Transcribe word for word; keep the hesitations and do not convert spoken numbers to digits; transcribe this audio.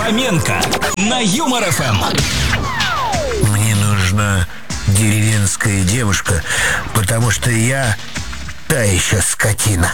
Фоменко на Юмор эф эм. Мне нужна деревенская девушка, потому что я та еще скотина.